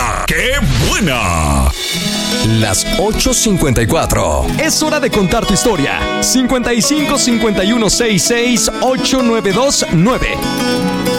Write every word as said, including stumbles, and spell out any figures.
¡Ea, qué buena! Las ocho cincuenta y cuatro. Es hora de contar tu historia. cincuenta y cinco, cincuenta y uno, sesenta y seis, ochocientos noventa y dos nueve.